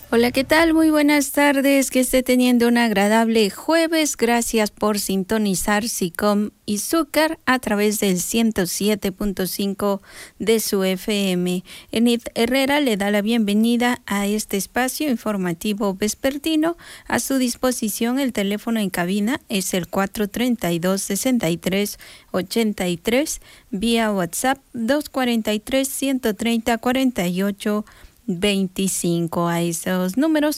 Hola, ¿qué tal? Muy buenas tardes. Que esté teniendo un agradable jueves. Gracias por sintonizar SICOM y Zúcar a través del 107.5 de su FM. Enid Herrera le da la bienvenida a este espacio informativo vespertino. A su disposición el teléfono en cabina es el 432-6383, vía WhatsApp 243-130-48 25. A esos números